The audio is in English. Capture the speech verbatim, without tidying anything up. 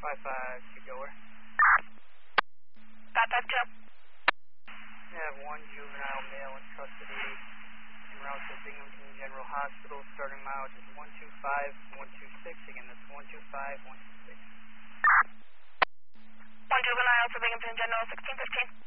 five five, keep over. five five two. We have one juvenile male in custody en route to Binghamton General Hospital. Starting mileage is one two five one two six. Again, that's one two five one two six. One juvenile for Binghamton General, sixteen fifteen.